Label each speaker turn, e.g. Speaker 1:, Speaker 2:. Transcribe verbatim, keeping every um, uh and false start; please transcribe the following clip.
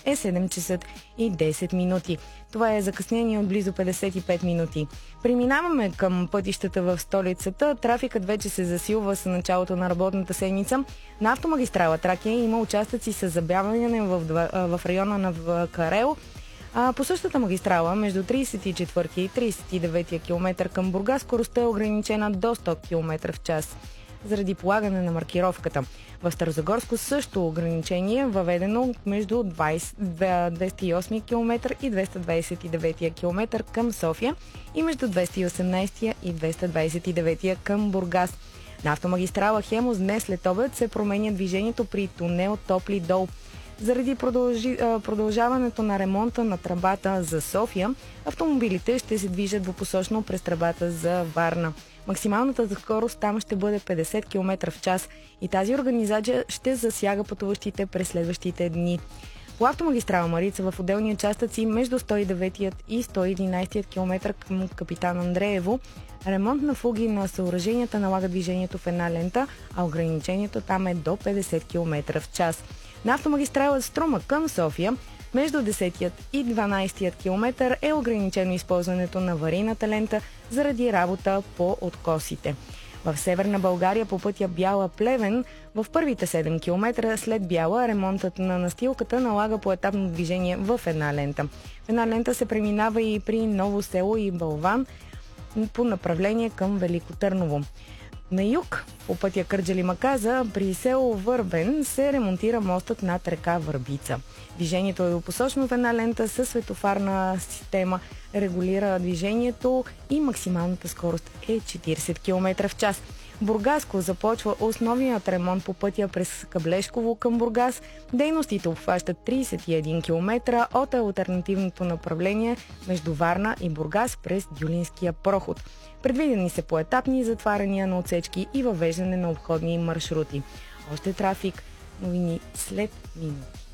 Speaker 1: е седем часа и десет минути. Това е закъснение от близо петдесет и пет минути. Преминаваме към пътищата в столицата. Трафикът вече се засилва с началото на работната седмица. На автомагистрала Тракия има участъци с забавяне в, в района на Вакарел. А по същата магистрала, между тридесет и четвърти и тридесет и девети километър към Бургас, скоростта е ограничена до сто километра в час заради полагане на маркировката. В Старозагорско също ограничение е въведено между двеста и осми километър и двеста двадесет и девети километър към София и между двеста и осемнадесети и двеста двадесет и девети към Бургас. На автомагистрала Хемус днес след обед се променя движението при тунел Топли дол. Заради продължи, продължаването на ремонта на тръбата за София, автомобилите ще се движат двупосочно през тръбата за Варна. Максималната скорост там ще бъде петдесет километра в час и тази организация ще засяга пътуващите през следващите дни. По автомагистрала Марица в отделни участъци между сто и девети и сто и единадесети километър към Капитан Андреево ремонт на фуги на съоръженията налага движението в една лента, а ограничението там е до петдесет километра в час. На автомагистрала Струма към София между десети и дванадесети километър е ограничено използването на аварийната лента заради работа по откосите. В Северна България по пътя Бяла-Плевен в първите седем километра след Бяла ремонтът на настилката налага поетапно движение в една лента. В една лента се преминава и при Ново село и Балван по направление към Велико Търново. На юг, по пътя Кърджали-Маказа, при село Върбен се ремонтира мостът над река Върбица. Движението е двупосочно в една лента със светофарна система, регулира движението и максималната скорост е четиридесет километра в час. Бургаско започва основният ремонт по пътя през Каблешково към Бургас. Дейностите обхващат тридесет и един километра от алтернативното направление между Варна и Бургас през Дюлинския проход. Предвидени са поетапни затваряния на отсечки и въвеждане на обходни маршрути. Още трафик, новини след минути.